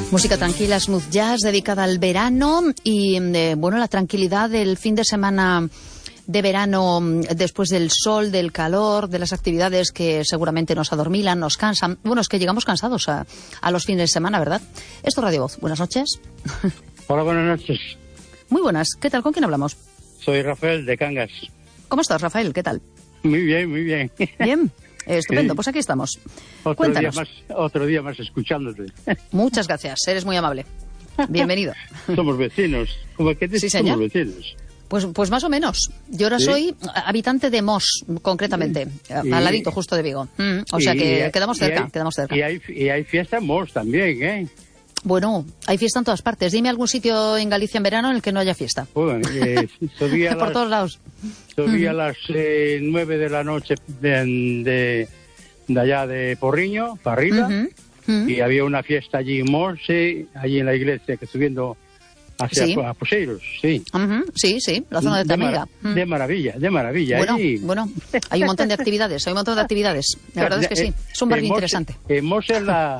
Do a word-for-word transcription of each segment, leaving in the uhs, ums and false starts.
Música tranquila, smooth jazz, dedicada al verano y, eh, bueno, la tranquilidad del fin de semana de verano, después del sol, del calor, de las actividades que seguramente nos adormilan, nos cansan. Bueno, es que llegamos cansados a, a los fines de semana, ¿verdad? Esto es Radio Voz. Buenas noches. Hola, buenas noches. Muy buenas. ¿Qué tal? ¿Con quién hablamos? Soy Rafael de Cangas. ¿Cómo estás, Rafael? ¿Qué tal? Muy bien, muy bien. Bien. Estupendo, Sí. Pues aquí estamos. Otro Cuéntanos. día más, otro día más escuchándote. Muchas gracias, eres muy amable. Bienvenido. Somos vecinos. Como que Sí, somos señor. vecinos. Pues, pues más o menos. Yo ahora ¿Sí? soy habitante de Mos, concretamente, Y- al ladito justo de Vigo. Mm, o sea Y- que quedamos y cerca, hay- quedamos cerca. Y hay, y hay fiesta en Mos también, ¿eh? Bueno, hay fiesta en todas partes. Dime algún sitio en Galicia en verano en el que no haya fiesta. Bueno, eh, subí a Por las, todos lados. subí a las eh, nueve de la noche de, de, de allá de Porriño, para arriba, Ujú, ujú. y había una fiesta allí en Mos, eh, allí en la iglesia, que subiendo hacia Sí. a Poseiros, sí. Ujú, sí, sí, la zona de Tamiga. mara- de maravilla, de maravilla. Bueno, allí. bueno, hay un montón de actividades, hay un montón de actividades. La verdad es que sí, es un barrio Eh, Mos- interesante. eh, Mos es la,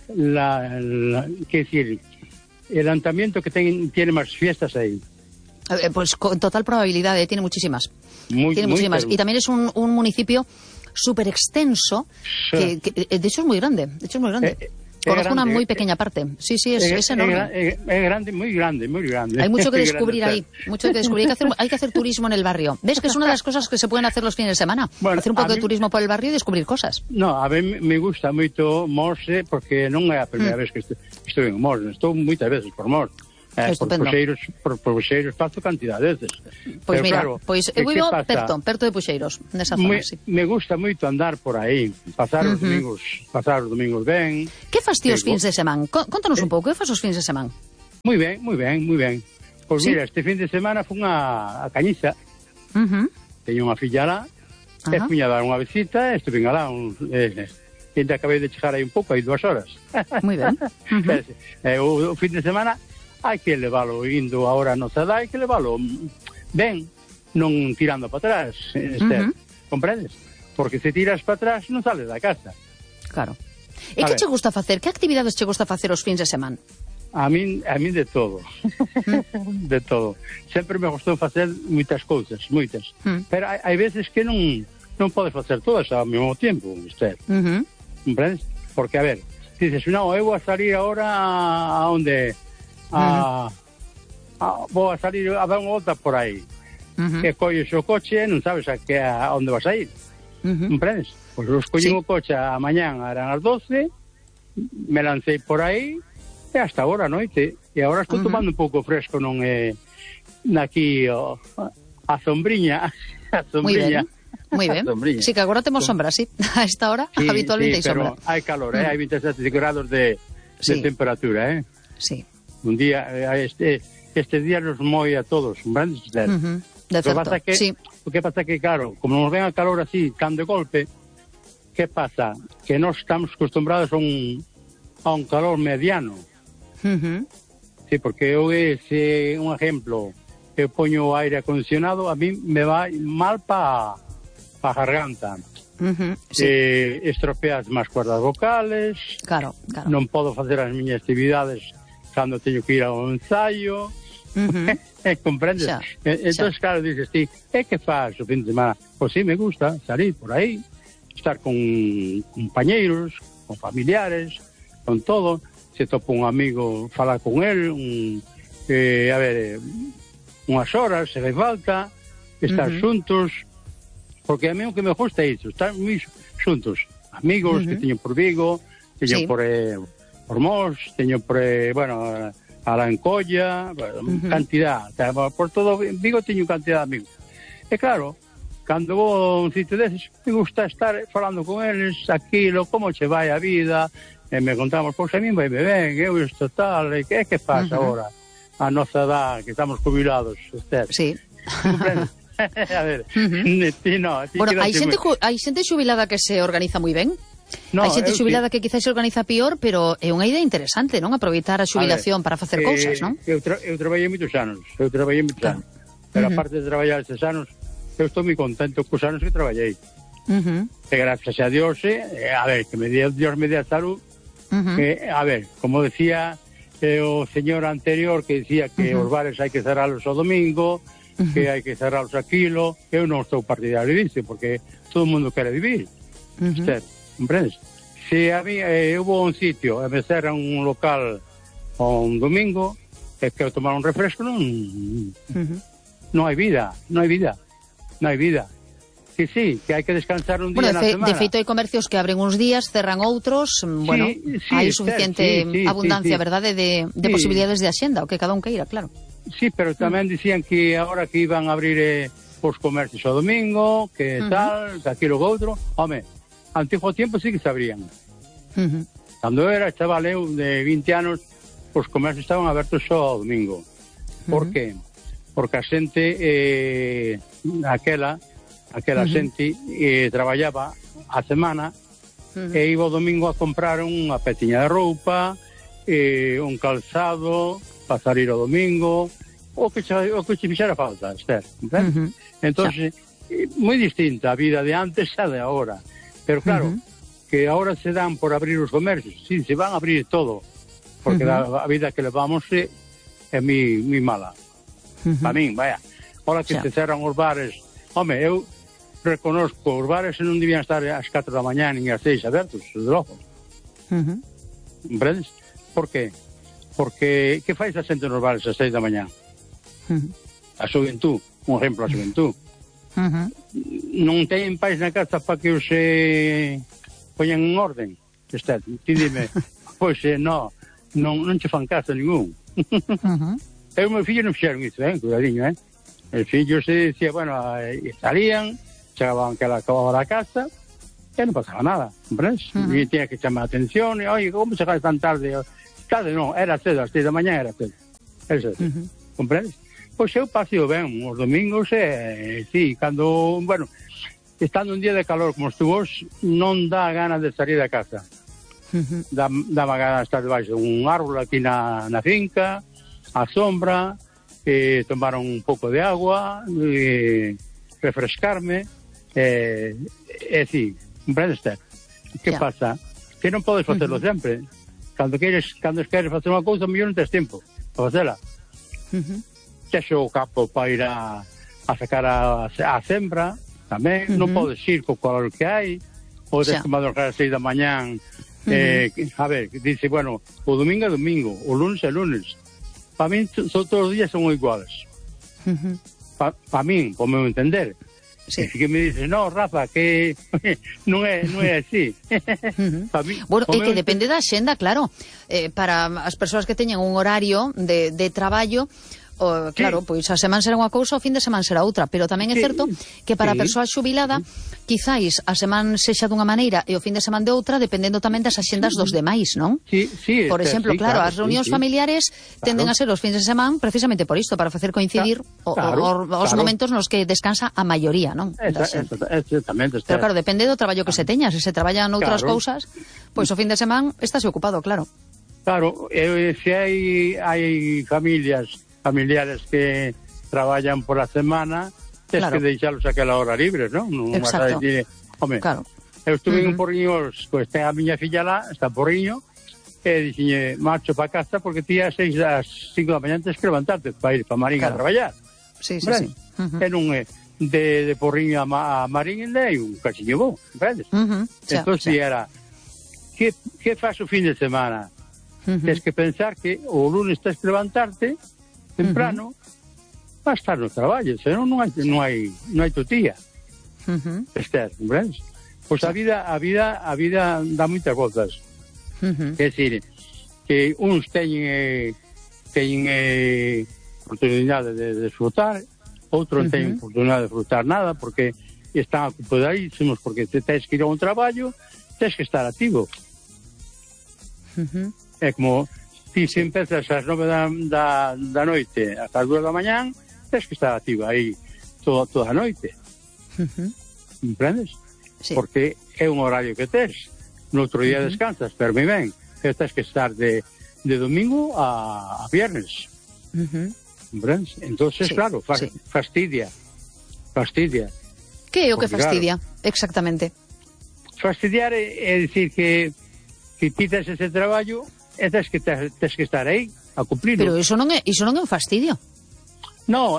la, la- qué decir, el ayuntamiento que ten- tiene más fiestas ahí. Eh, Pues con total probabilidad, eh, tiene muchísimas. Muy, Tiene muy muchísimas. pero- Y también es un, un municipio súper extenso, que, que, eh, de hecho es muy grande, de hecho es muy grande. Eh, eh, Conozco grande, una muy eh, pequeña parte. Sí, sí, es, Eh, es eh, enorme. gra- eh, Es grande, muy grande, muy grande. Hay mucho que Muy descubrir grande, ahí, mucho que descubrir. Hay que, hacer, hay que hacer turismo en el barrio. ¿Ves que es una de las cosas que se pueden hacer los fines de semana? Bueno, hacer un a poco de mí- turismo por el barrio y descubrir cosas. No, a mí me gusta moito Mos, eh, porque non é a primeira Mm. vez que estou, estou en Mos, estou moitas veces por Mos. Eh, por Estupendo. Poseiros, por, por Poseiros paso cantidad de veces. Pois Pero mira, claro, pois eh, eu que vivo pasa? perto, perto de Puxeiros, nesa zona, Me, sí. me gusta moito andar por aí, pasar os Ujú. domingos, pasar os domingos ben. Que fas ti os Sí, fins de semana? Có- Contanos un pouco, que fas os fins de semana? Moi ben, moi ben, moi ben. Pois Sí? mira, este fin de semana fun a, a Cañiza, Ujú. teño unha filla lá, e Ajá. fui a dar unha visita, e estuve lá, un, eh, e ainda acabei de chegar aí un pouco, aí dúas horas. Moi ben. Ujú. Pero, eh, o, o fin de semana hai que levalo indo ahora no Zadá, hai que levalo ben, non tirando para atrás, Esther, Ujú. comprendes? Porque se tiras para atrás non sales da casa. Claro. E A que ver. che gusta facer? Que actividades che gusta facer os fins de semana? A min, a min de todo. de todo. Sempre me gustou facer moitas cousas, moitas. Mm. Pero hai, hai veces que non non podes facer todas ao mesmo tempo, Esther. Ujú. Comprendes? Porque, a ver, dices, non, eu vou a salir agora a onde... A, a, vou a salir a dar unha volta por aí. Ujú. Que colles o coche, non sabes a, que, a onde vas a ir. Ujú. Comprendes? Pois eu escollín Sí. o coche a mañán, eran as doce, me lancei por aí, e hasta agora a noite. E agora estou Ujú. tomando un pouco fresco, non é... Aquí, o, a sombriña, a Moi sombriña. ben. Moi ben. Sombriña. Sí, que agora temos sombra, sí. A esta hora Sí, habitualmente hai sí, pero sombra. hai calor, eh? Mm. Hai veintisiete grados de, de Sí. temperatura, eh? Sí. Un día, eh, este, este día nos moi a todos, ¿verdad? Ujú. De Lo que certo. pasa que, Sí. o que pasa que, claro, como nos ven a calor así, tan de golpe, ¿qué pasa? Que nos estamos acostumbrados a un, a un calor mediano. Ujú. Sí, porque eu ese, un ejemplo, eu poño o aire acondicionado, a mí me va mal pa, pa garganta. Ujú. Sí. Eh, estropeas máis cuerdas vocales, Claro, claro. non podo facer as miñas actividades cando teño que ir ao ensaio. Ujú. Eh, comprendes? Xa, Eh, Entón, xa. claro, dices ti, eh, que faz o fin de semana? Pois sí, me gusta salir por aí, estar con compañeiros, con familiares, con todo. Se topo un amigo, falar con él, un, eh, a ver, eh, unhas horas, se fai falta, estar Ujú. xuntos, porque a mí o que me gusta é iso, estar moi xuntos. Amigos que Ujú. teño por Vigo, teño Sí. por, eh, por Mos, teño por, eh, bueno, a la Encolla, bueno, Ujú. cantidad, o sea, por todo Vigo teño cantidad de amigos. E claro, cando vou a un sitio deses, me gusta estar falando con eles, aquilo, como che vai a vida, e me contamos, pois a mí vai ben, eu isto tal, e que, que pasa Ujú. agora? A nosa edad, que estamos jubilados, Esther. Sí. Comprendes? a ver, Ujú. ti no, ti Bueno, quedaste hai xente, moi- ju- hai xente xubilada que se organiza moi ben. No, hai xente eu xubilada sí. que quizás se organiza pior, pero é unha idea interesante, non? Aproveitar a xubilación A ver, para facer eh, cousas, non? Eu, tra eu traballei moitos anos, eu traballei moitos Claro. anos. Pero Ujú. aparte de traballar estes anos, eu estou moi contento cos anos que traballei. Ujú. Que gracias a Dios, eh, a ver, que me dio, Dios me dé a salud, Ujú. que, a ver, como decía e o señor anterior que dicía que uh-huh. os bares hai que cerralos o domingo, uh-huh. que hai que cerralos aquilo. Eu non estou partidario disso, porque todo o mundo quere vivir. Uh-huh. Usted, comprendes? Se a mí, eh, hubo un sitio e me cerran un local un domingo e quero tomar un refresco, non uh-huh. non hai vida, non hai vida, non hai vida. Que sí, que hai que descansar un día bueno, na fe, semana. De feito, hai comercios que abren uns días, cerran outros, bueno, sí, sí, hai suficiente sí, sí, abundancia, sí, sí. verdade, de, de sí. posibilidades de axenda, o que cada un queira, claro. Sí, pero tamén dicían que agora que iban a abrir eh, os comercios o domingo, que uh-huh. tal, que aquilo que outro. Home, antigo tiempo sí que se abrían. Uh-huh. Cando eu era chaval eu de vinte anos, os comercios estaban abertos só ao domingo. Por uh-huh. que? Porque a xente eh, aquela aquela uh-huh. xente eh, traballaba a semana uh-huh. e iba o domingo a comprar unha petiña de roupa, eh, un calzado para salir o domingo, o que che, o que che fixera falta, Esther. Uh-huh. Entón, yeah. eh, moi distinta a vida de antes a de agora. Pero claro, uh-huh. que agora se dan por abrir os comercios, sí, se van a abrir todo, porque uh-huh. a, a vida que levamos é, é mi, mi mala. Uh-huh. Para min, vaya. Ahora que yeah. se cerran os bares, home, eu reconozco, os bares non debían estar ás catro da mañá nin ás seis abertos, de logo. Uh-huh. Comprendes? Por qué? Porque que fais a xente nos bares ás seis da mañá? Uh-huh. A xuventud, un exemplo, a xuventud. Uh-huh. Non teñen pais na casa para que os eh, poñan en orden. Este, ti dime, pois eh, no, non, non che fan casa ningún. Uh-huh. Eu e meu fillo non fixeron iso, eh, cuidadiño, eh. El fillo se decía, bueno, eh, salían, chegaban que la acababa la casa, e non pasaba nada, comprendes? Uh-huh. E tiña que chamar a atención, e, oye, como chegáis tan tarde? Tarde non, era cedo, as seis da mañá era cedo. Era cedo, uh-huh. comprendes? Pois eu paseo ben os domingos, e, sí, cando, bueno, estando un día de calor como estuvos, non dá ganas de salir da casa. Uh-huh. Dá, dá ganas de estar debaixo de un árbol aquí na, na finca, a sombra, eh, tomar un pouco de agua, eh, refrescarme, eh, eh, sí, comprendes? Que yeah. pasa? Que non podes facelo uh-huh. sempre. Cando queres, cando queres facer unha cousa, mellor non tes tempo para facela. Uh-huh. Teixo o capo para ir a, a sacar a, a sembra, tamén, uh-huh. non podes ir co calor que hai, ou tens yeah. que madrugar a seis da mañán, uh-huh. eh, a ver, dice, bueno, o domingo é domingo, o lunes é lunes. Para min, son todos os días son iguales. Uh-huh. Para pa min, por meu entender. Sí. E que me dices, no, Rafa, que non é, non é así. Uh-huh. mí, bueno, é que meu... depende da xenda, claro. Eh, para as persoas que teñen un horario de, de traballo, o, claro, sí. pois a semana será unha cousa, o fin de semana será outra, pero tamén é sí. certo que para sí. a persoa xubilada, sí. quizáis a semana sexa dunha maneira e o fin de semana de outra, dependendo tamén das axendas dos demais, non? Sí, sí. Por exemplo, sí, claro, claro, as reunións sí, sí. familiares tenden claro. a ser os fins de semana precisamente por isto, para facer coincidir claro, o, o, os claro. momentos nos que descansa a maioría, non? Exactamente. Pero claro, depende do traballo que se teña, se se traballan outras claro. cousas, pois o fin de semana estáse ocupado, claro. Claro, eh, se hai hai familias familiares que traballan por a semana, tens claro. que deixalos aquela hora libres, non? Non vas a decir, home, claro. eu estuve uh-huh. en un porriño, pois ten a miña filla lá, está porriño, e dixenlle, marcho para casa porque ti a seis das cinco da mañá tens que levantarte para ir para Marín claro. a traballar. Sí, sí, sí. Uh-huh. E non é de, de porriño a, Ma, a Marín e un cachiño bo, comprendes? Uh-huh. Entón, si era, que, que faz o fin de semana? Uh-huh. Tens que pensar que o lunes tens que levantarte temprano, uh-huh. va a estar no traballo, senón non hai non hai non hai tutía. Uh-huh. Esther, comprendes? Pois a vida a vida a vida dá moitas voltas. Uh-huh. É dicir, que uns teñen eh, teñen eh, oportunidade de, de disfrutar, outros non uh-huh. teñen oportunidade de disfrutar nada porque están ocupadísimos, porque te tens que ir a un traballo, tens que estar activo. Uh-huh. É como ti se empezas ás nove da, da, da noite hasta as dúas da mañán, tens que estar activa aí toda, toda a noite. Uh-huh. Comprendes? Sí. Porque é un horario que tes. No outro día uh-huh. descansas, pero moi ben. Pero tens que estar de, de domingo a, a viernes. Uh-huh. Comprendes? Entonces, sí, claro, fa, sí. fastidia. Fastidia. Que é o que fastidia? Claro, exactamente. Fastidiar é, é dicir que que ti tes ese traballo e tes que, tes, tes que estar aí a cumplir. Pero iso non é, iso non é un fastidio. No,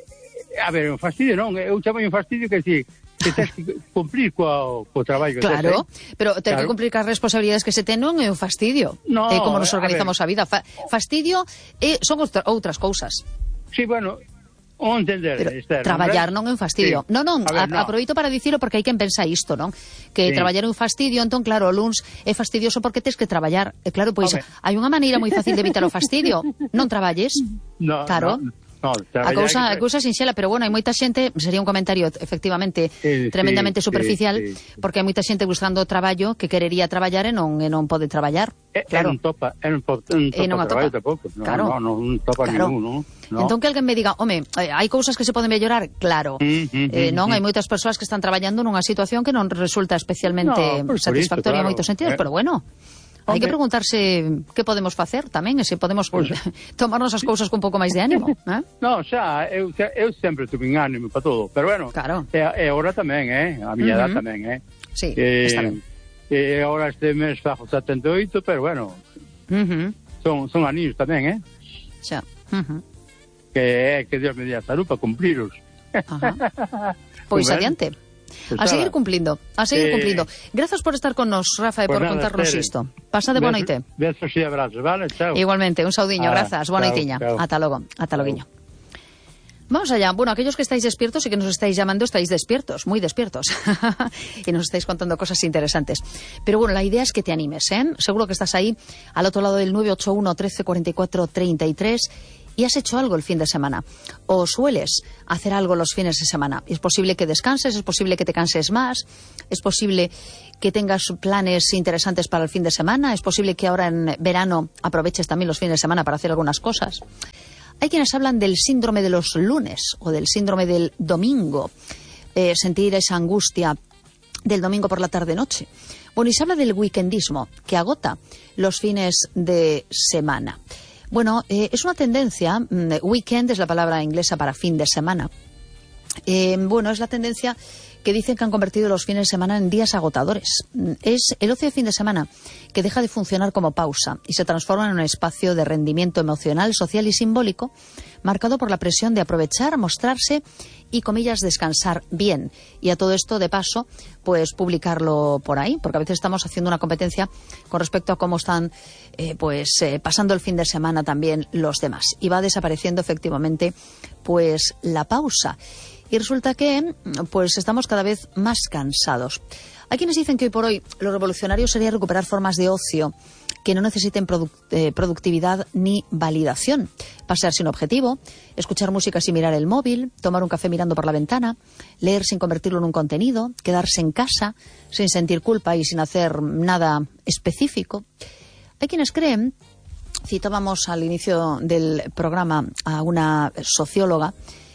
a ver, un fastidio non, eu chamo un fastidio que si que tens que cumplir co, co traballo. Claro, tes, pero ter claro. que cumplir cas responsabilidades que se ten non é un fastidio. No, é como nos a organizamos a, a vida. Fa, fastidio é, son outra, outras cousas. Sí, bueno, o entender. Pero Esther, traballar non é un fastidio. Sí. Non, non, A ver, no. aproveito para dicilo porque hai quen pensa isto, non? Que Sí. traballar é un fastidio, entón claro, o luns é fastidioso porque tes que traballar. E claro, pois Home. hai unha maneira moi fácil de evitar o fastidio. Non traballes. No, Claro. no, no, A cousa, a que... cousa sinxela, pero bueno, hai moita xente, sería un comentario efectivamente Sí, tremendamente sí, superficial, sí, sí. porque hai moita xente buscando traballo que querería traballar e non e non pode traballar. E, Claro. e non topa, e non, po, non topa E non a traballo topa. tampouco. No, Claro. no, no, non topa Claro. ninguno. No. Entón que alguén me diga, home, eh, hai cousas que se poden mellorar, claro. Mm, mm, eh, non, mm, hai moitas persoas que están traballando nunha situación que non resulta especialmente No, pues por satisfactoria en iso, claro. moitos sentidos, Eh. pero bueno. Hai que Hombre. preguntarse que podemos facer tamén, e se podemos Pues, tomarnos as cousas con un pouco máis de ánimo, eh? No, xa, eu, eu sempre tuve un ánimo para todo, pero bueno, Claro. e, e agora tamén, eh, a miña Uh-huh. edad tamén, eh. Sí, Eh, está ben. E agora este mes fajo setenta e oito, pero bueno, Uh-huh. son, son anillos tamén, eh. Xa. Uh-huh. Que é que Dios me dé a salud para cumpliros. Ajá. Pois Pues bueno. adiante. Pues A nada. seguir cumplindo, a seguir Eh, cumplindo. Grazas por estar con nos, Rafa, e Pues por nada, contarnos Tere. isto. Pasa de boa noite. Besos e abrazos, vale? Chao. Igualmente, un saudiño, Ah, grazas, boa chao, noitiña. chao. Ata logo, ata loguiño. Vamos allá. Bueno, aquellos que estáis despiertos y que nos estáis llamando, estáis despiertos, muy despiertos. Y nos estáis contando cosas interesantes. Pero bueno, la idea es que te animes, ¿eh? Seguro que estás ahí, al otro lado del nueve ocho uno, trece, cuarenta y cuatro, treinta y tres, y has hecho algo el fin de semana. O sueles hacer algo los fines de semana. Es posible que descanses, es posible que te canses más, es posible que tengas planes interesantes para el fin de semana, es posible que ahora en verano aproveches también los fines de semana para hacer algunas cosas. Hay quienes hablan del síndrome de los lunes o del síndrome del domingo, eh, sentir esa angustia del domingo por la tarde-noche. Bueno, y se habla del weekendismo, que agota los fines de semana. Bueno, eh, es una tendencia, mm, weekend es la palabra inglesa para fin de semana. Eh, bueno, es la tendencia que dicen que han convertido los fines de semana en días agotadores. Es el ocio de fin de semana que deja de funcionar como pausa y se transforma en un espacio de rendimiento emocional, social y simbólico, marcado por la presión de aprovechar, mostrarse y, comillas, descansar bien. Y a todo esto, de paso, pues publicarlo por ahí, porque a veces estamos haciendo una competencia con respecto a cómo están eh, pues eh, pasando el fin de semana también los demás. Y va desapareciendo efectivamente pues la pausa. Y resulta que pues estamos cada vez más cansados. Hay quienes dicen que hoy por hoy lo revolucionario sería recuperar formas de ocio que no necesiten produ eh, productividad ni validación. Pasear sin objetivo, escuchar música sin mirar el móvil, tomar un café mirando por la ventana, leer sin convertirlo en un contenido, quedarse en casa sin sentir culpa y sin hacer nada específico. Hay quienes creen, citábamos al inicio del programa a una socióloga,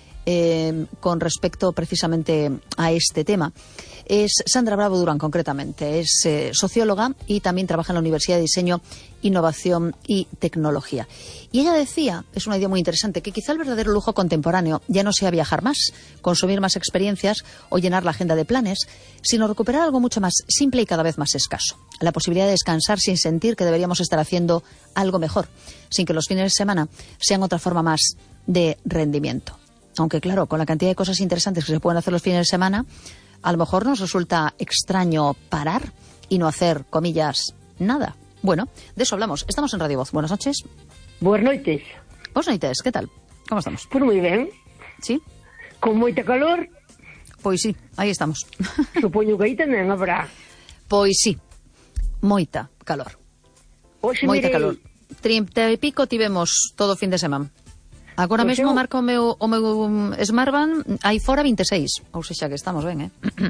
Eh, con respecto precisamente a este tema. Es Sandra Bravo Durán, concretamente. Es eh, socióloga y también trabaja en la Universidad de Diseño, Innovación y Tecnología. Y ella decía, es una idea muy interesante, que quizá el verdadero lujo contemporáneo ya no sea viajar más, consumir más experiencias o llenar la agenda de planes, sino recuperar algo mucho más simple y cada vez más escaso. La posibilidad de descansar sin sentir que deberíamos estar haciendo algo mejor, sin que los fines de semana sean otra forma más de rendimiento. Aunque, claro, con la cantidad de cosas interesantes que se pueden hacer los fines de semana, a lo mejor nos resulta extraño parar y no hacer, comillas, nada. Bueno, de eso hablamos. Estamos en Radio Voz. Buenas noches. Boas noites. Buenas noites, ¿qué tal? ¿Cómo estamos? Pois moi ben. ¿Sí? Con moita calor, Pois sí, aí estamos. supoño que aí tamén habrá. Pois sí, moita calor. Oxe, Moita mirei, calor. Trinta e pico tivemos todo o fin de semana. Agora Pois mesmo eu- marca o meu, o meu Smartband aí fora vinte e seis. Ou seja, que estamos ben, eh?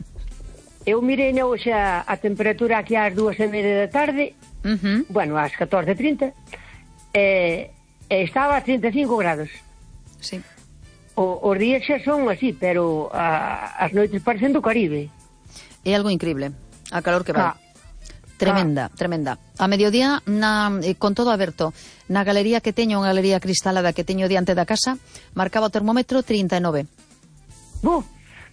eu mirei na hoxe a, a temperatura aquí ás dúas e media da tarde, Uh-huh. bueno, ás catorce e trinta, e, e estaba a trinta e cinco grados. Sí. O, os días xa son así, pero a, as noites parecen do Caribe. É algo increíble. A calor que vai. Ca- Tremenda, tremenda. A mediodía, na, eh, con todo aberto, na galería que teño, unha galería cristalada que teño diante da casa, marcaba o termómetro trinta e nove. Bu,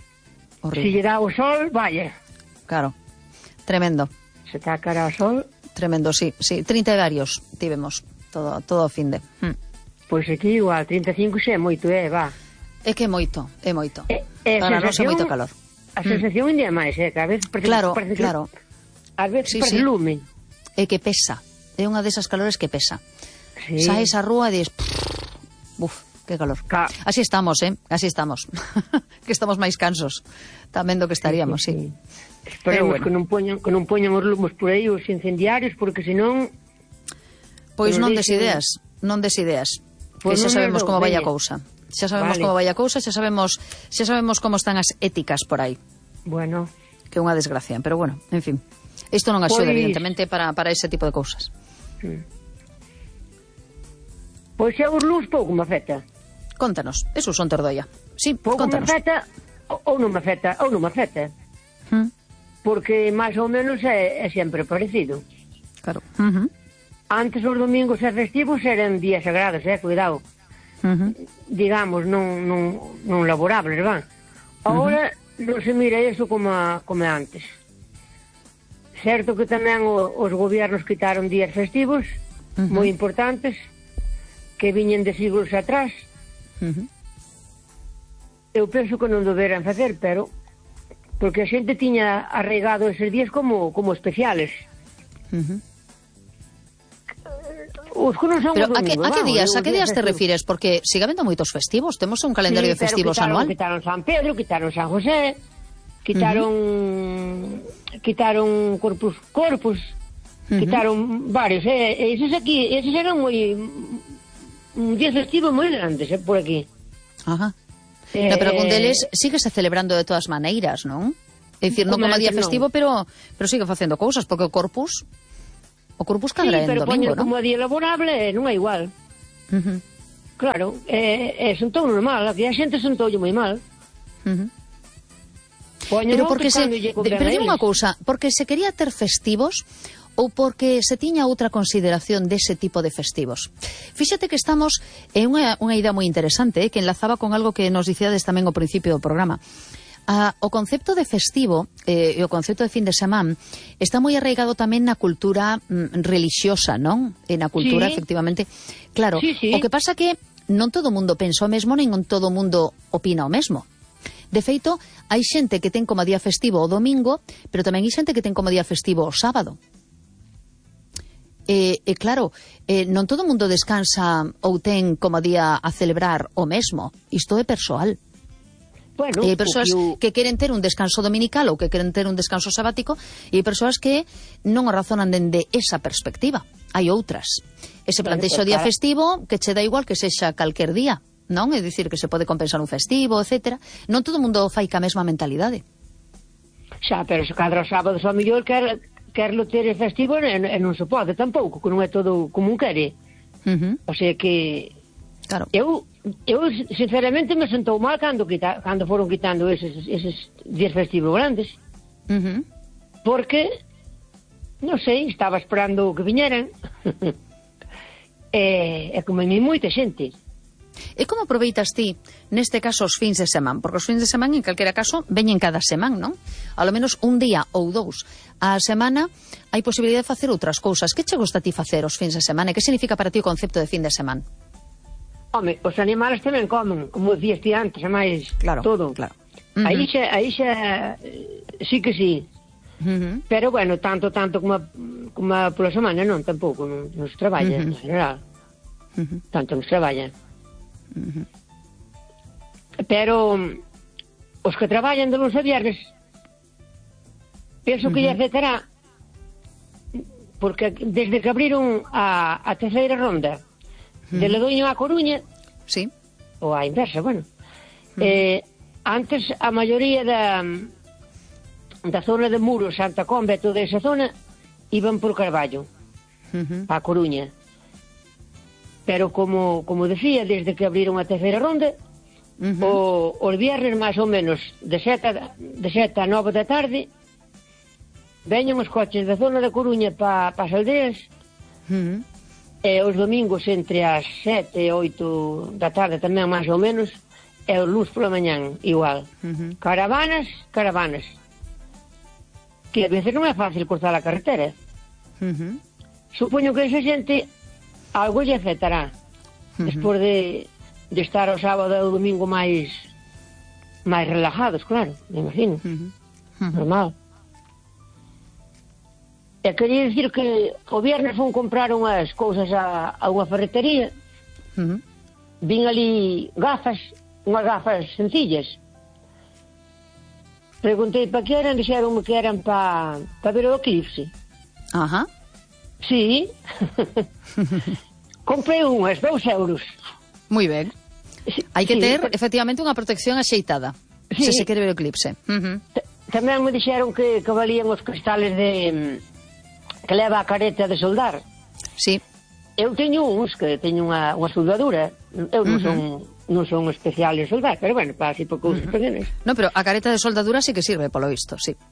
se Horrible. lle dá o sol, vaya. Claro. Tremendo. Se está a cara ao sol, tremendo, sí, sí, trinta e varios tivemos todo, todo o fin de. Mm. Pois aquí igual, trinta e cinco xa é moito, é, va. É que é moito, é moito. É, é Para nós é moito calor. A sensación mm. ainda é máis, é, que a veces parece, claro, parece que... Claro, A veces sí, parece sí. lume. É que pesa, é unha desas calores que pesa. Sí. Saes a rúa e dis... Uf, que calor. Ca... Así estamos, eh, así estamos. Que estamos máis cansos tamén do que estaríamos, sí. sí. sí. Esperemos bueno. que non poñan, que non poñan os lumos por aí, os incendiarios, porque senón... Pois non des dicen... ideas, non des ideas. Pois que xa sabemos como vai a veña. cousa. Xa sabemos Vale. como vai a cousa, xa sabemos, xa sabemos como están as éticas por aí. Bueno. Que é unha desgracia, pero bueno, en fin. Isto non axuda, Pois... evidentemente, para, para ese tipo de cousas. Mm. Pois é os luz pouco me afecta. Contanos, eso son Tordoia. Sí, Pouco me contanos. afecta, ou non me afecta, ou non me afecta. Mm, Porque máis ou menos é, é sempre parecido. claro. Uh -huh. Antes os domingos e festivos eran días sagrados, eh, cuidado. Uh -huh. Digamos, non, non, non laborables, van. Agora uh -huh. non se mira eso como, a, como antes. Certo que tamén o, os gobiernos quitaron días festivos, uh -huh. moi importantes, que viñen de siglos atrás. Uh -huh. Eu penso que non deberan facer, pero porque a xente tiña arraigado eses días como, como especiales. Uh -huh. Os que non son Pero os a que, domingos, a que vamos, días, os a que días te festivos. refires? Porque sigue habendo moitos festivos, temos un calendario Sí, de festivos pero quitaron, anual. quitaron San Pedro, quitaron San José, quitaron uh -huh. quitaron Corpus Corpus, uh -huh. quitaron varios, eh, esos aquí, esos eran moi un día festivo moi grandes, eh, por aquí. Ajá. Eh, no, pero con deles síguese celebrando de todas maneiras, non? É dicir, non como día festivo, no. pero pero sigue facendo cousas, porque o Corpus o Corpus cadra sí, en pero domingo, non? como día laborable non é igual. Uh -huh. Claro, é, é sentou normal, aquí a xente sentoulle moi mal. Uh -huh. Poño Pero porque se, de, pero digo unha cousa, porque se quería ter festivos ou porque se tiña outra consideración dese tipo de festivos. Fíxate que estamos en unha, unha idea moi interesante, eh, que enlazaba con algo que nos dicíades tamén ao principio do programa. Ah, o concepto de festivo eh, e o concepto de fin de semana está moi arraigado tamén na cultura mm, religiosa, non? E na cultura, sí. efectivamente. Claro, sí, sí. o que pasa que non todo o mundo pensa o mesmo, nin todo o mundo opina o mesmo. De feito, hai xente que ten como día festivo o domingo, pero tamén hai xente que ten como día festivo o sábado. E, e claro, eh, non todo o mundo descansa ou ten como día a celebrar o mesmo. Isto é persoal. Bueno, e hai persoas eu... que queren ter un descanso dominical ou que queren ter un descanso sabático, e hai persoas que non o razonan dende esa perspectiva. Hai outras. Ese plantexo bueno, día para... festivo que che dá igual que sexa calquer día, non? É dicir, que se pode compensar un festivo, etcétera. Non todo o mundo fai ca mesma mentalidade. Xa, pero se cadra os sábados ao mellor quer, querlo ter festivo e, e non se pode tampouco, que non é todo como un quere. Uh -huh. O sea que... Claro. Eu, eu sinceramente me sentou mal cando, quita, cando foron quitando eses, eses días festivos grandes. Uh -huh. Porque, non sei, estaba esperando que viñeran. e, e como en moita xente. E como aproveitas ti, neste caso, os fins de semana? Porque os fins de semana, en calquera caso, veñen cada semana, non? A lo menos un día ou dous a semana hai posibilidade de facer outras cousas. Que che gusta a ti facer os fins de semana? E que significa para ti o concepto de fin de semana? Home, os animales tamén comen, como decías ti antes, é máis claro, todo. Claro. Uh -huh. Aí xa, aí xa, sí que sí. Uh -huh. Pero, bueno, tanto, tanto como, a, como a pola semana, non, tampouco, non, non se traballa, uh -huh. en general. Uh -huh. Tanto non se traballa. Uh -huh. Pero, os que traballan de lunes a viernes, penso que uh -huh. lle afectará, porque desde que abriron a, a terceira ronda, de Ledoño a Coruña, sí, ou a inversa, bueno, uh -huh. eh, antes a maioría da da zona de Muros, Santa Comba e toda esa zona iban por Carballo uh -huh. a Coruña, pero como como decía, desde que abriron a terceira ronda, uh -huh. o, os viernes máis ou menos de sete a nove da tarde veñen os coches da zona de Coruña para pa as aldeas, uh -huh. e os domingos entre as sete e oito da tarde tamén máis ou menos, e o luz pola mañán igual. Uh -huh. Caravanas, caravanas. Que a veces non é fácil cruzar a carretera. Uh -huh. supoño que esa xente algo lle afectará. Uh-huh. Despois de, de estar o sábado e o domingo máis máis relajados, claro, me imagino. Uh-huh. Uh-huh. Normal. E quería dicir que o viernes fun comprar unhas cousas a, a unha ferretería. Uh-huh. Vin ali gafas, unhas gafas sencillas. Preguntei para que eran, dixeronme que eran para pa ver o eclipse. Ajá. Sí. Comprei unhas, dous euros. Moi ben. Hai que sí, ter, pero... efectivamente, unha protección axeitada, sí. Se se quere ver o eclipse. Uh-huh. Tamén me dixeron que, que valían os cristales de que leva a careta de soldar. Sí. Eu teño uns que teño unha, unha soldadura. Eu non uh-huh. son non son especial en soldar, pero bueno, para así por cousas uh-huh. pequenas. No, pero a careta de soldadura sí que sirve, polo visto, sí.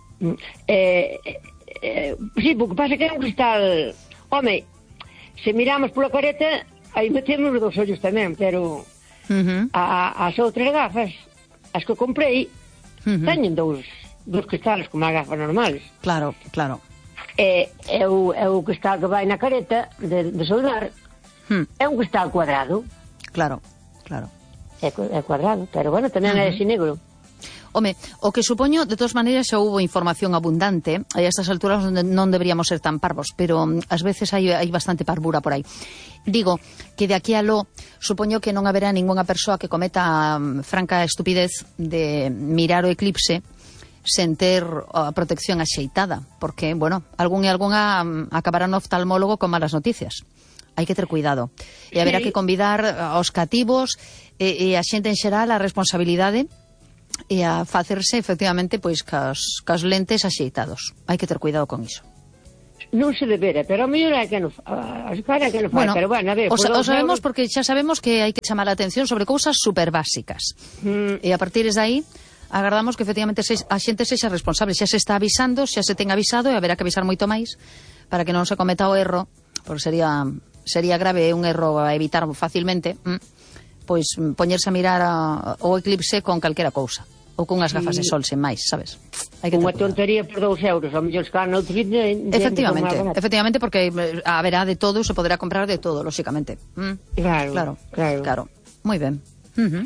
Eh, eh, sí, porque pasa que é un cristal... Home, se miramos pola careta, aí metemos os dos ollos tamén, pero uh-huh. a, as outras gafas, as que comprei, uh-huh. teñen dous, dous cristales como as gafas normales. Claro, claro. É, é, o, é o cristal que vai na careta de, de soldar. Hmm. É un cristal cuadrado. Claro, claro. É, é cuadrado, pero bueno, tamén uh-huh. é así negro. Home, o que supoño, de todas maneiras, xa hubo información abundante, e a estas alturas non deberíamos ser tan parvos, pero ás veces hai, hai bastante parvura por aí. Digo que de aquí a lo, supoño que non haberá ningunha persoa que cometa um, franca estupidez de mirar o eclipse sen ter a protección axeitada, porque, bueno, algún e algunha um, acabará no oftalmólogo con malas noticias. Hai que ter cuidado. E haberá que convidar aos cativos e, e a xente en xeral a responsabilidade e a facerse, efectivamente, pois cas, cas lentes axeitados. Hai que ter cuidado con iso. Non se debera, pero a mellor é que non a cara que non fai, bueno, pero bueno, a ver, o, o sabemos euros... porque xa sabemos que hai que chamar a atención sobre cousas super básicas. Mm. E a partir de aí agardamos que efectivamente se, a xente sexa responsable. Xa se está avisando, xa se ten avisado e haberá que avisar moito máis para que non se cometa o erro, porque sería sería grave, un erro a evitar facilmente, mm, pois poñerse a mirar a, o eclipse con calquera cousa. Ou con unhas gafas de sol, sen máis, sabes? Hai que unha tontería por dous euros, a mellor escar no outro sitio... Efectivamente, efectivamente, porque haberá de todo, se poderá comprar de todo, lóxicamente. Mm. Claro, claro, claro. claro. Moi ben. Uh-huh.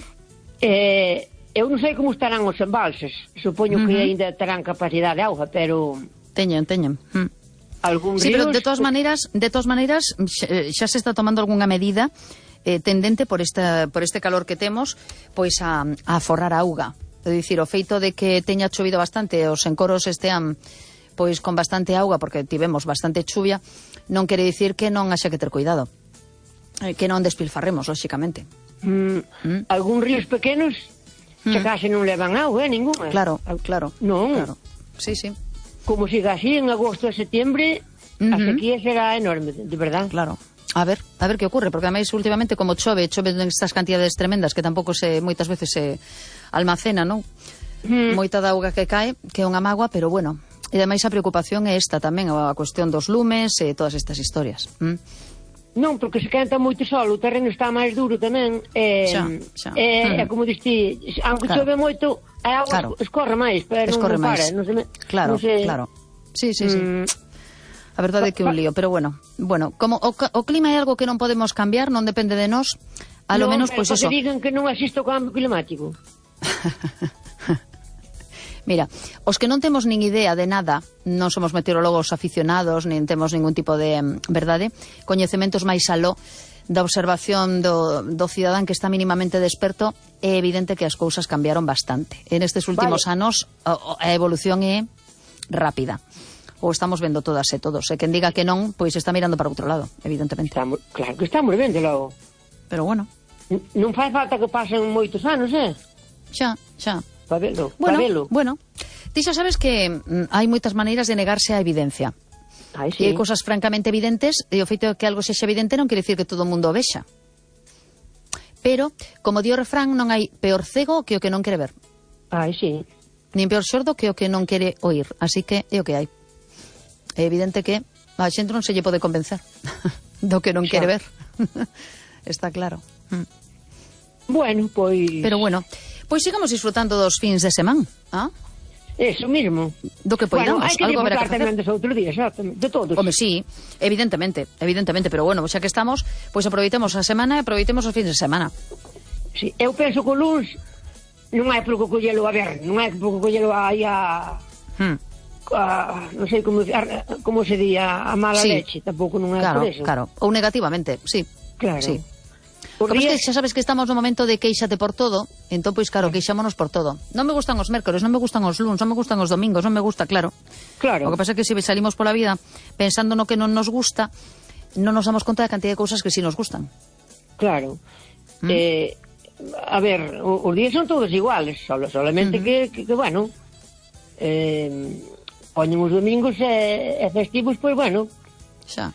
Eh, eu non sei como estarán os embalses, supoño uh-huh. que ainda terán capacidade de auga, pero... Teñen, teñen. Mm. Algún sí, ríos... pero de todas maneiras, de todas maneiras, xa se está tomando algunha medida eh, tendente por, esta, por este calor que temos, pois a, a forrar a auga. É dicir, o feito de que teña chovido bastante e os encoros estean pois con bastante auga, porque tivemos bastante chuvia, non quere dicir que non haxa que ter cuidado, que non despilfarremos, lóxicamente. Mm, mm. Algún ríos pequenos mm. que case non levan auga, eh, ninguna. Claro, claro. Non. Claro. Sí, sí. Como siga así en agosto e septiembre, uh-huh. a sequía será enorme, de verdad. Claro. A ver, a ver que ocurre, porque ademais últimamente como chove, chove en estas cantidades tremendas que tampouco se moitas veces se almacena, non? Mm. Moita da auga que cae, que é unha mágoa, pero bueno. E ademais a preocupación é esta tamén, a cuestión dos lumes e todas estas historias. Mm. Non, porque se quenta moito sol, o terreno está máis duro tamén, e, xa, xa. e, mm. e como dixi, aunque claro. chove moito, a auga claro. escorre máis, pero escorre non, non máis. para. Non se me, claro, non se... claro. Sí, sí, sí. Mm. A verdade é que é un lío, pero bueno, bueno, como o, o clima é algo que non podemos cambiar, non depende de nós, a lo no, menos pois pues, eso. Non, digan que non existe o cambio climático. Mira, os que non temos nin idea de nada, non somos meteorólogos aficionados, nin temos ningún tipo de, verdade, coñecementos máis aló da observación do, do cidadán que está mínimamente desperto, é evidente que as cousas cambiaron bastante. En estes últimos vale. anos a, a evolución é rápida. Ou estamos vendo todas e todos. E quen diga que non, pois está mirando para outro lado, evidentemente. Estamos, claro que estamos vendo logo. Pero bueno. N non fai falta que pasen moitos anos, eh? Xa, xa. Pa velo, bueno, pa velo. Bueno, ti xa sabes que mm, hai moitas maneiras de negarse á evidencia. Ai, sí. E hai cosas francamente evidentes, e o feito de que algo sexa evidente non quere dicir que todo o mundo o vexa. Pero, como di o refrán, non hai peor cego que o que non quere ver. Ai, sí. Nin peor sordo que o que non quere oír. Así que é o que hai. É evidente que a xente non se lle pode convencer do que non quere ver. Está claro. Mm. Bueno, pois... Pero bueno, pois sigamos disfrutando dos fins de semana, ah? Eso mismo. Do que poidamos, bueno, hai que algo haberá que disfrutar tamén facer. dos outros días, exactamente, de todos. Home, sí, evidentemente, evidentemente, pero bueno, xa que estamos, pois aproveitemos a semana e aproveitemos os fins de semana. Sí, eu penso que o luns non hai por que collelo a ver, non hai por que collelo aí a... Hmm. a non sei como, a, como se di, a, a mala Sí. leche, tampouco non é Claro, por eso. claro, ou negativamente, sí. Claro. Sí. Os Como es que días- xa sabes que estamos no momento de queixate por todo, entón, pois, claro, queixámonos por todo. Non me gustan os mércores, non me gustan os luns, non me gustan os domingos, non me gusta, claro. Claro. O que pasa é que se salimos pola vida pensando no que non nos gusta, non nos damos conta da cantidad de cousas que sí nos gustan. Claro. Mm. Eh, a ver, o- os días son todos iguales, solo, solamente Ujú. que, que, que, bueno, eh, poñen os domingos e, e festivos, pois, bueno, Xa.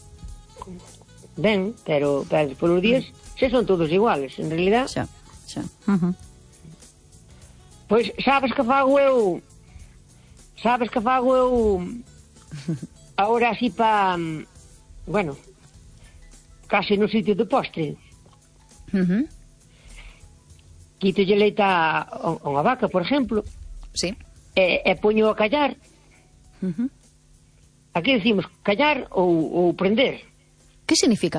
ben, pero, pero por os días se son todos iguales, en realidad. Xa, xa. Uh-huh. Pois, sabes que fago eu, sabes que fago eu, ahora así pa, bueno, casi no sitio de postre. Uh-huh. Quitolle leite a, a unha vaca, por exemplo, Sí. e, e poño a callar. Uh-huh. Aquí decimos callar ou, ou prender. Que significa?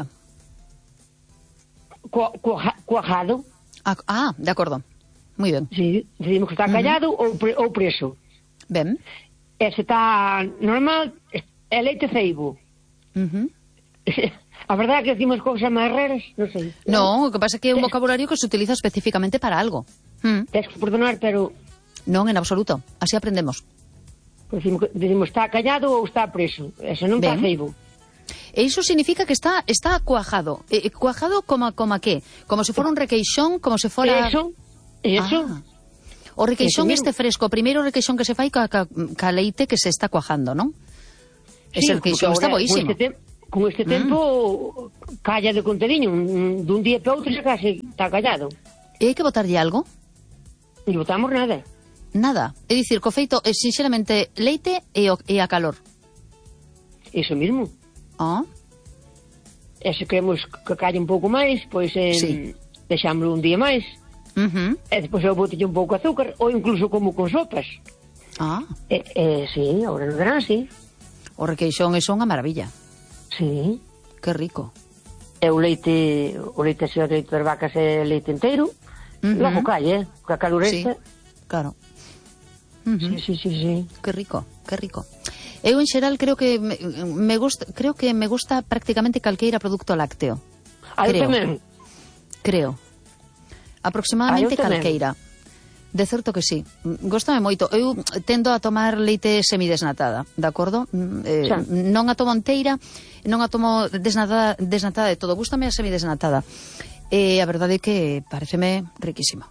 Cua, cua, cuajado, Ah, ah, de acordo. Muy ben. sí, decimos que está callado uh -huh. ou, pre, ou preso. Ben. E se está normal, é leite ceibo. Uh-huh. A verdade é que decimos cousas máis raras, non sei. No, o que pasa é que é un vocabulario que se utiliza especificamente para algo. Mm. Tens que perdonar, pero Non, en absoluto. Así aprendemos. pues, decimos, decimos está callado ou está preso. Eso non está Ben. ceibo. E iso significa que está está cuajado. Eh, cuajado como como a qué? Como se fora un requeixón, como se fora Eso, eso. Ah. O requeixón Eso este mismo. fresco, o primeiro requeixón que se fai ca, ca, ca leite que se está cuajando, non? Sí, Ese requeixón porque está ahora, boísimo. Con este, te con este Mm. tempo calla de contenido. Un- Dun día para outro se case está callado. E hai que botarlle algo? E botamos nada. Nada. É dicir, co feito é sinceramente leite e, o, e a calor. Eso mismo. Ah, E se queremos que calle un pouco máis, pois eh, Sí. deixámoslo un día máis. uh-huh. E depois eu botelle un pouco de azúcar, ou incluso como con sopas. Ah, E, e sí, ahora no verán, sí. o requeixón é unha maravilla. Sí. Que rico. E o leite, o leite así, o leite das vacas é leite inteiro. Ujú. Logo calle, eh, ca calor Sí, esta. claro. Uh-huh. Sí, sí, sí, sí. Que rico, que rico. Eu en xeral creo que me, me gusta, creo que me gusta prácticamente calqueira produto lácteo. Ah, eu Creo. tamén. Creo. Aproximadamente Ah, eu tamén. calqueira. De certo que sí. Góstame moito. Eu tendo a tomar leite semidesnatada, de acordo? Mm, Eh, Xa. non a tomo inteira, non a tomo desnatada, desnatada de todo. Gústame a semidesnatada. E a verdade é que pareceme riquísima.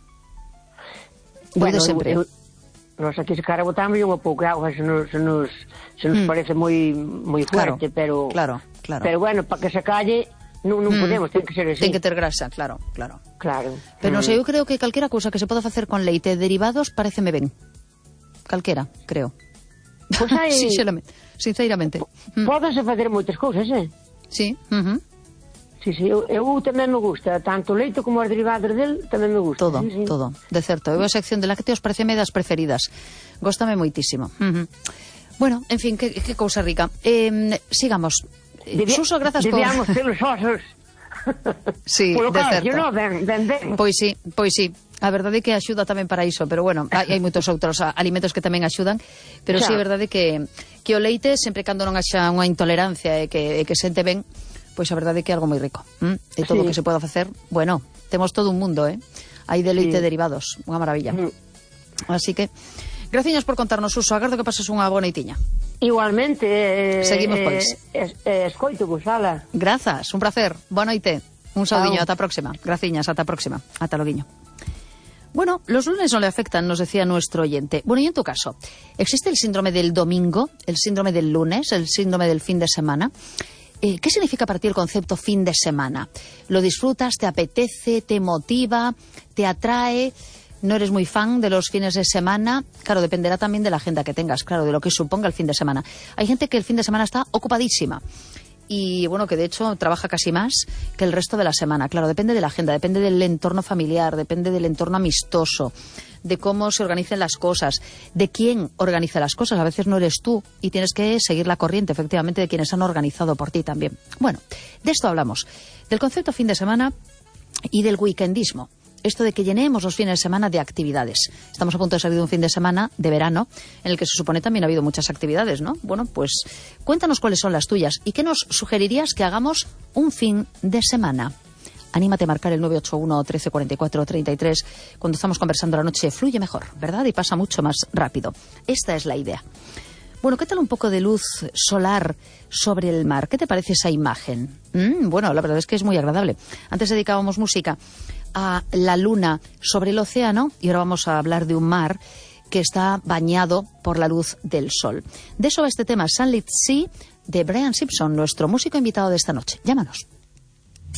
Bueno, de sempre. eu, nós aquí se cara botamos unha pouca agua, se nos, se nos, se nos Mm. parece moi moi Claro, fuerte, pero claro, claro. pero bueno, para que se calle non, non Mm. podemos, ten que ser así. Ten que ter grasa, claro, claro. Claro. Pero non Mm. sei, eu creo que calquera cousa que se poda facer con leite e derivados pareceme ben. Calquera, creo. Pois hai- Sinceramente, sinceramente. Mm. Pódense facer moitas cousas, eh? Sí, uh-huh. Sí, sí, eu, eu tamén me gusta, tanto o leite como os derivados del tamén me gusta. Todo, sí, sí. todo, de certo. Eu a sección de lácteos pareceme das preferidas. Góstame moitísimo. Uh-huh. Bueno, en fin, que, que cousa rica. Eh, sigamos. Eh, Debia- Suso, grazas por... Debíamos ter os osos. Sí, Polo de calcio, certo. non? Ben, ben, ben. Pois sí, pois sí. A verdade é que axuda tamén para iso, pero bueno, hai, hai moitos outros a, alimentos que tamén axudan, pero Xa. sí é verdade que, que o leite, sempre cando non haxa unha intolerancia e que, e que sente ben, pois a verdade é que é algo moi rico. ¿Mm? E todo o Sí. que se poda facer, bueno, temos todo un mundo, eh? Hai de leite Sí. derivados, unha maravilla. Mm. Así que, graciñas por contarnos, Suso, agardo que pases unha boa noitiña. Igualmente, eh, Seguimos, eh, pois. eh, eh, escoito, vos, ala. Grazas, un placer, boa noite. Un saudiño, Chao. ata a próxima. Graciñas, ata a próxima. Ata loguiño. Bueno, los lunes no le afectan, nos decía nuestro oyente. Bueno, y en tu caso, ¿existe el síndrome del domingo, el síndrome del lunes, el síndrome del fin de semana? Eh, ¿Qué significa para ti el concepto fin de semana? ¿Lo disfrutas, te apetece, te motiva, te atrae? ¿No eres muy fan de los fines de semana? Claro, dependerá también de la agenda que tengas, claro, de lo que suponga el fin de semana. Hay gente que el fin de semana está ocupadísima. Y bueno, que de hecho trabaja casi más que el resto de la semana. Claro, depende de la agenda, depende del entorno familiar, depende del entorno amistoso, de cómo se organicen las cosas, de quién organiza las cosas. A veces no eres tú y tienes que seguir la corriente, efectivamente, de quienes han organizado por ti también. Bueno, de esto hablamos, del concepto fin de semana y del weekendismo. Esto de que llenemos los fines de semana de actividades. Estamos a punto de salir de un fin de semana de verano, en el que se supone también ha habido muchas actividades, ¿no? Bueno, pues cuéntanos cuáles son las tuyas y qué nos sugerirías que hagamos un fin de semana. Anímate a marcar el nueve ocho uno, trece cuarenta y cuatro, treinta y tres. Cuando estamos conversando la noche fluye mejor, ¿verdad? Y pasa mucho más rápido. Esta es la idea. Bueno, ¿qué tal un poco de luz solar sobre el mar? ¿Qué te parece esa imagen? Mm, bueno, la verdad es que es muy agradable. Antes dedicábamos música a la luna sobre el océano y ahora vamos a hablar de un mar que está bañado por la luz del sol. De eso va este tema, Sunlit Sea, de Brian Simpson, nuestro músico invitado de esta noche. Llámanos.